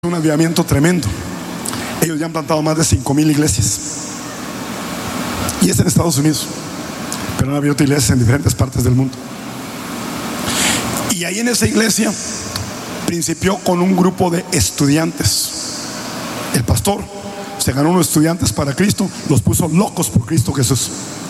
Un avivamiento tremendo. Ellos ya han plantado más de 5,000 iglesias. Y es en Estados Unidos, pero han abierto iglesias en diferentes partes del mundo. Y ahí en esa iglesia principió con un grupo de estudiantes. El pastor se ganó unos estudiantes para Cristo, los puso locos por Cristo Jesús.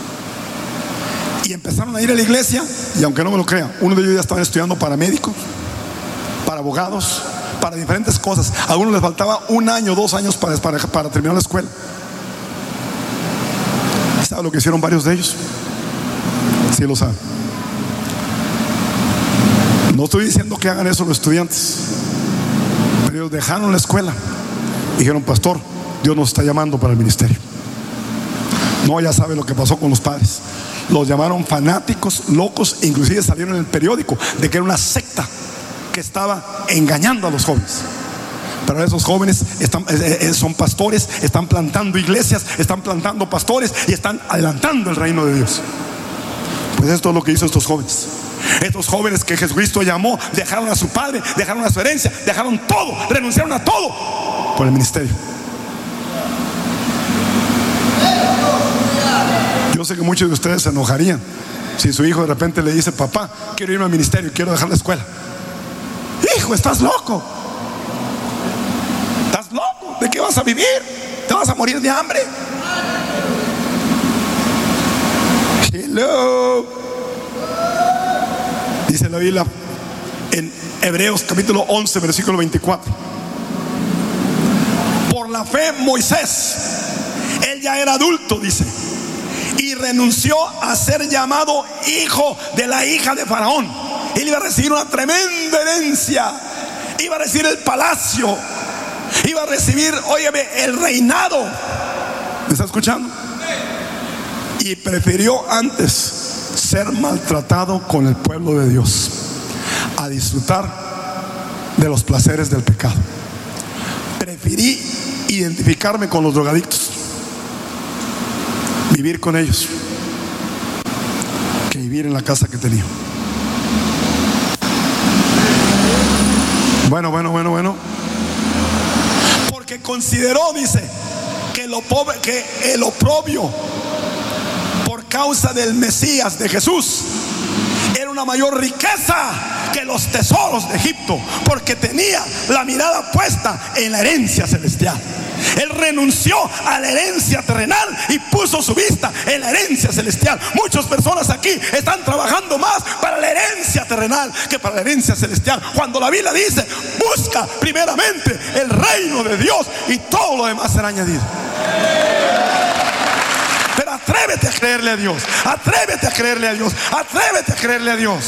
Y empezaron a ir a la iglesia, y aunque no me lo crean, uno de ellos ya estaban estudiando para médicos, para abogados, para diferentes cosas. A algunos les faltaba 1 año, 2 años para terminar la escuela. ¿Sabe lo que hicieron varios de ellos? Sí lo saben. No estoy diciendo que hagan eso los estudiantes, pero ellos dejaron la escuela y dijeron: pastor, Dios nos está llamando para el ministerio. No, ya sabe lo que pasó con los padres. Los llamaron fanáticos, locos, e inclusive salieron en el periódico de que era una secta que estaba engañando a los jóvenes. Pero esos jóvenes son pastores, están plantando iglesias, están plantando pastores y están adelantando el reino de Dios. Pues esto es lo que hizo estos jóvenes. Estos jóvenes que Jesucristo llamó, dejaron a su padre, dejaron a su herencia, dejaron todo, renunciaron a todo por el ministerio. Yo sé que muchos de ustedes se enojarían si su hijo de repente le dice: papá, quiero irme al ministerio, quiero dejar la escuela. Hijo, estás loco. ¿Estás loco? ¿De qué vas a vivir? ¿Te vas a morir de hambre? Hello. Dice la Biblia en Hebreos capítulo 11 versículo 24: por la fe Moisés, él ya era adulto, dice, y renunció a ser llamado hijo de la hija de Faraón. Él iba a recibir una tremenda herencia, iba a recibir el palacio, iba a recibir, óyeme, el reinado. ¿Me está escuchando? Y prefirió antes ser maltratado con el pueblo de Dios a disfrutar de los placeres del pecado. Preferí identificarme con los drogadictos, vivir con ellos, que vivir en la casa que tenía. Bueno. Porque consideró, dice, que el oprobio por causa del Mesías, de Jesús, era una mayor riqueza que los tesoros de Egipto, porque tenía la mirada puesta en la herencia celestial. Él renunció a la herencia terrenal y puso su vista en la herencia celestial. Muchas personas aquí están trabajando más para la herencia terrenal que para la herencia celestial, cuando la Biblia dice: busca primeramente el reino de Dios y todo lo demás será añadido. Pero atrévete a creerle a Dios, atrévete a creerle a Dios, atrévete a creerle a Dios.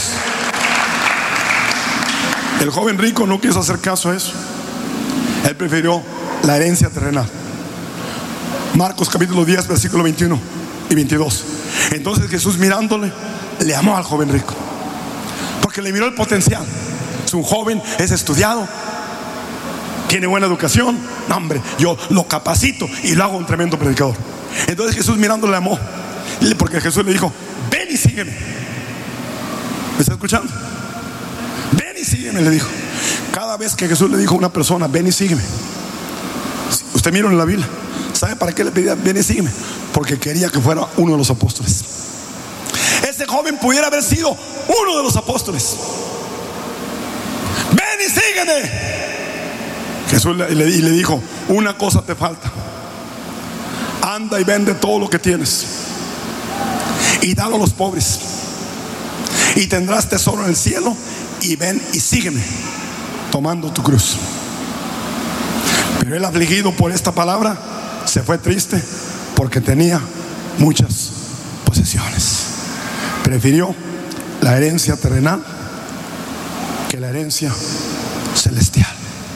El joven rico no quiso hacer caso a eso. Él prefirió la herencia terrenal. Marcos capítulo 10 versículo 21 y 22. Entonces Jesús, mirándole, le amó al joven rico, porque le miró el potencial. Es un joven, es estudiado, tiene buena educación. No, hombre, yo lo capacito y lo hago un tremendo predicador. Entonces Jesús, mirándole, le amó, porque Jesús le dijo: ven y sígueme. ¿Me está escuchando? Ven y sígueme, le dijo. Cada vez que Jesús le dijo a una persona: ven y sígueme, usted mira en la Biblia, ¿sabe para qué le pedía ven y sígueme? Porque quería que fuera uno de los apóstoles. Ese joven pudiera haber sido uno de los apóstoles. Ven y sígueme. Jesús le dijo: una cosa te falta. Anda y vende todo lo que tienes y dalo a los pobres, y tendrás tesoro en el cielo. Y ven y sígueme, tomando tu cruz. Pero él, afligido por esta palabra, se fue triste, porque tenía muchas posesiones. Prefirió la herencia terrenal que la herencia celestial.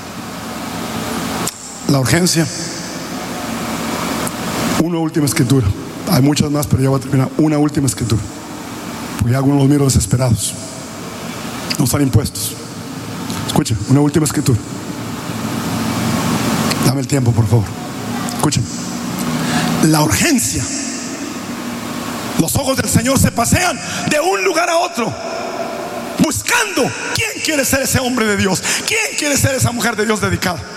La urgencia. Una última escritura. Hay muchas más, pero ya voy a terminar. Una última escritura, porque algunos los miro desesperados. No están impuestos. Escuchen, una última escritura. Dame el tiempo, por favor. Escuchen. La urgencia. Los ojos del Señor se pasean de un lugar a otro, buscando quién quiere ser ese hombre de Dios, quién quiere ser esa mujer de Dios dedicada.